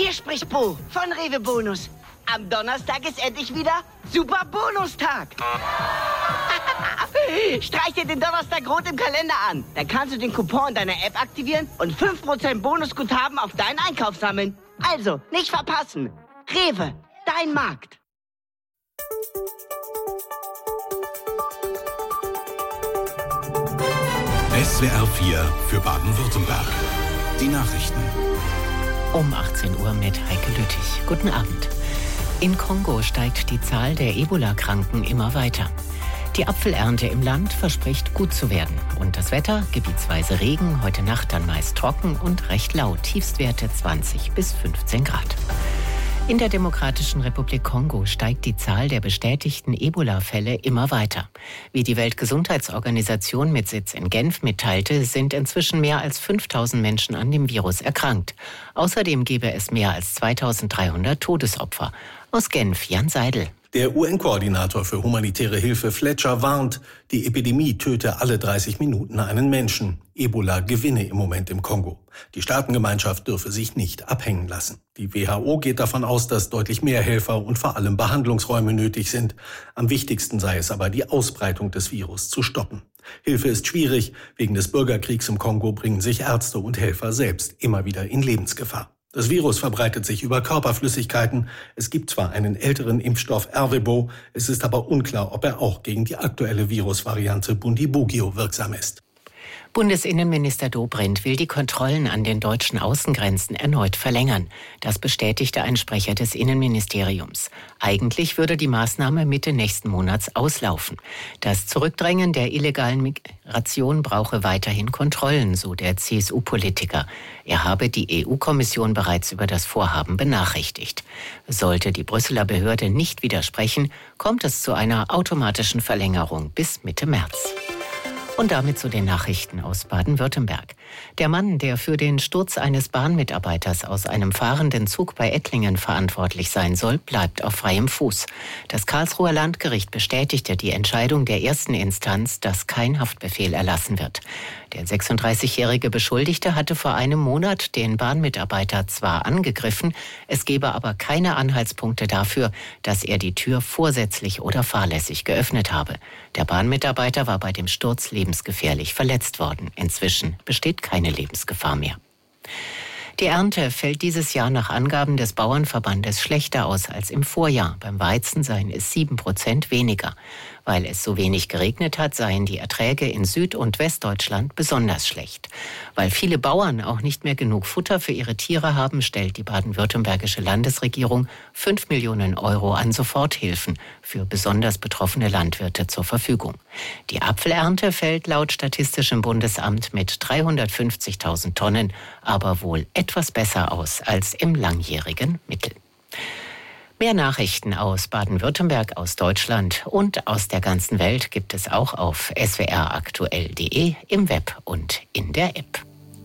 Hier spricht Bo von Rewe Bonus. Am Donnerstag ist endlich wieder Super Bonustag. Streich dir den Donnerstag rot im Kalender an. Dann kannst du den Coupon deiner App aktivieren und 5% Bonusguthaben auf deinen Einkauf sammeln. Also, nicht verpassen. Rewe, dein Markt. SWR 4 für Baden-Württemberg. Die Nachrichten. Um 18 Uhr mit Heike Lüttich. Guten Abend. In Kongo steigt die Zahl der Ebola-Kranken immer weiter. Die Apfelernte im Land verspricht gut zu werden. Und das Wetter, gebietsweise Regen, heute Nacht dann meist trocken und recht laut. Tiefstwerte 20 bis 15 Grad. In der Demokratischen Republik Kongo steigt die Zahl der bestätigten Ebola-Fälle immer weiter. Wie die Weltgesundheitsorganisation mit Sitz in Genf mitteilte, sind inzwischen mehr als 5000 Menschen an dem Virus erkrankt. Außerdem gebe es mehr als 2300 Todesopfer. Aus Genf, Jan Seidel. Der UN-Koordinator für humanitäre Hilfe Fletcher warnt, die Epidemie töte alle 30 Minuten einen Menschen. Ebola gewinne im Moment im Kongo. Die Staatengemeinschaft dürfe sich nicht abhängen lassen. Die WHO geht davon aus, dass deutlich mehr Helfer und vor allem Behandlungsräume nötig sind. Am wichtigsten sei es aber, die Ausbreitung des Virus zu stoppen. Hilfe ist schwierig. Wegen des Bürgerkriegs im Kongo bringen sich Ärzte und Helfer selbst immer wieder in Lebensgefahr. Das Virus verbreitet sich über Körperflüssigkeiten. Es gibt zwar einen älteren Impfstoff Ervebo, es ist aber unklar, ob er auch gegen die aktuelle Virusvariante Bundibugyo wirksam ist. Bundesinnenminister Dobrindt will die Kontrollen an den deutschen Außengrenzen erneut verlängern. Das bestätigte ein Sprecher des Innenministeriums. Eigentlich würde die Maßnahme Mitte nächsten Monats auslaufen. Das Zurückdrängen der illegalen Migration brauche weiterhin Kontrollen, so der CSU-Politiker. Er habe die EU-Kommission bereits über das Vorhaben benachrichtigt. Sollte die Brüsseler Behörde nicht widersprechen, kommt es zu einer automatischen Verlängerung bis Mitte März. Und damit zu den Nachrichten aus Baden-Württemberg. Der Mann, der für den Sturz eines Bahnmitarbeiters aus einem fahrenden Zug bei Ettlingen verantwortlich sein soll, bleibt auf freiem Fuß. Das Karlsruher Landgericht bestätigte die Entscheidung der ersten Instanz, dass kein Haftbefehl erlassen wird. Der 36-jährige Beschuldigte hatte vor einem Monat den Bahnmitarbeiter zwar angegriffen, es gebe aber keine Anhaltspunkte dafür, dass er die Tür vorsätzlich oder fahrlässig geöffnet habe. Der Bahnmitarbeiter war bei dem Sturz lebensgefährlich verletzt worden. Inzwischen besteht keine Lebensgefahr mehr. Die Ernte fällt dieses Jahr nach Angaben des Bauernverbandes schlechter aus als im Vorjahr. Beim Weizen seien es 7% weniger. Weil es so wenig geregnet hat, seien die Erträge in Süd- und Westdeutschland besonders schlecht. Weil viele Bauern auch nicht mehr genug Futter für ihre Tiere haben, stellt die baden-württembergische Landesregierung 5 Millionen Euro an Soforthilfen für besonders betroffene Landwirte zur Verfügung. Die Apfelernte fällt laut Statistischem Bundesamt mit 350.000 Tonnen, aber wohl etwas besser aus als im langjährigen Mittel. Mehr Nachrichten aus Baden-Württemberg, aus Deutschland und aus der ganzen Welt gibt es auch auf swraktuell.de, im Web und in der App.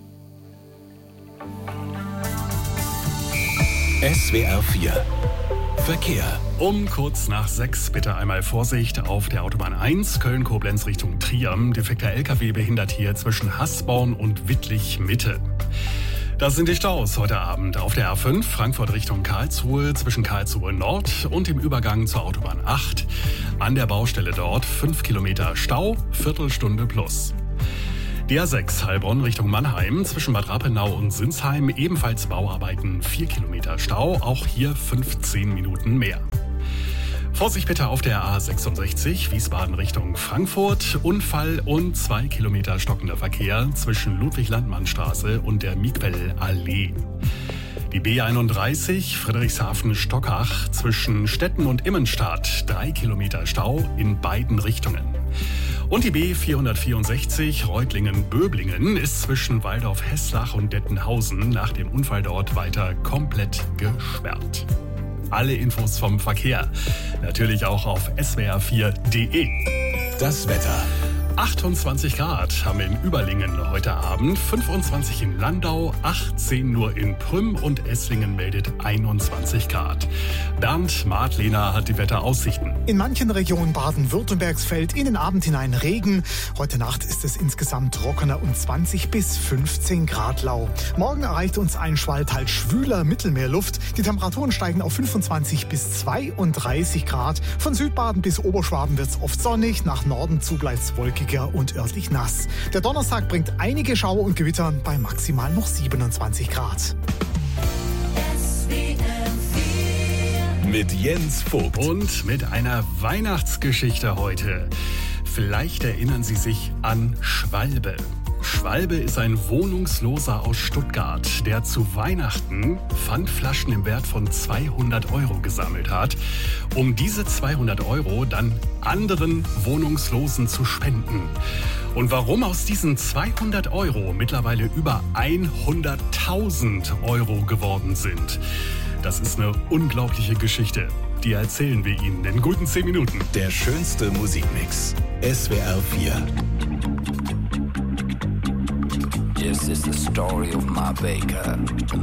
SWR 4 Verkehr. Um kurz nach 6 bitte einmal Vorsicht auf der Autobahn 1 Köln-Koblenz Richtung Trier. Defekter LKW behindert hier zwischen Hasborn und Wittlich-Mitte. Das sind die Staus heute Abend auf der A5 Frankfurt Richtung Karlsruhe zwischen Karlsruhe Nord und dem Übergang zur Autobahn 8. An der Baustelle dort 5 Kilometer Stau, Viertelstunde plus. Die A6 Heilbronn Richtung Mannheim zwischen Bad Rappenau und Sinsheim ebenfalls Bauarbeiten, 4 Kilometer Stau, auch hier 15 Minuten mehr. Vorsicht bitte auf der A66 Wiesbaden Richtung Frankfurt. Unfall und 2 Kilometer stockender Verkehr zwischen Ludwig-Landmann-Straße und der Miquel-Allee. Die B31 Friedrichshafen-Stockach zwischen Stetten und Immenstadt. 3 Kilometer Stau in beiden Richtungen. Und die B464 Reutlingen-Böblingen ist zwischen Waldorf-Hesslach und Dettenhausen nach dem Unfall dort weiter komplett gesperrt. Alle Infos vom Verkehr natürlich auch auf swr4.de. Das Wetter. 28 Grad haben wir in Überlingen heute Abend, 25 in Landau, 18 nur in Prüm und Esslingen meldet 21 Grad. Bernd Martlehner hat die Wetteraussichten. In manchen Regionen Baden-Württembergs fällt in den Abend hinein Regen. Heute Nacht ist es insgesamt trockener und 20 bis 15 Grad lau. Morgen erreicht uns ein Schwall teils schwüler Mittelmeerluft. Die Temperaturen steigen auf 25 bis 32 Grad. Von Südbaden bis Oberschwaben wird es oft sonnig, nach Norden zu bleibt es wolkiger und örtlich nass. Der Donnerstag bringt einige Schauer und Gewitter bei maximal noch 27 Grad. Mit Jens Vogt. Und mit einer Weihnachtsgeschichte heute. Vielleicht erinnern Sie sich an Schwalbe. Schwalbe ist ein Wohnungsloser aus Stuttgart, der zu Weihnachten Pfandflaschen im Wert von 200 € gesammelt hat, um diese 200 € dann anderen Wohnungslosen zu spenden. Und warum aus diesen 200 € mittlerweile über 100.000 € geworden sind, das ist eine unglaubliche Geschichte. Die erzählen wir Ihnen in guten 10 Minuten. Der schönste Musikmix. SWR 4. This is the story of my baker.